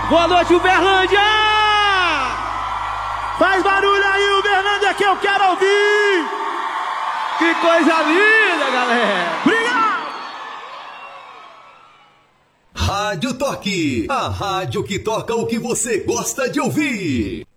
Boa noite, Uberlândia! Faz barulho aí, Uberlândia, que eu quero ouvir! Que coisa linda, galera! Obrigado! Rádio Toque, a rádio que toca o que você gosta de ouvir.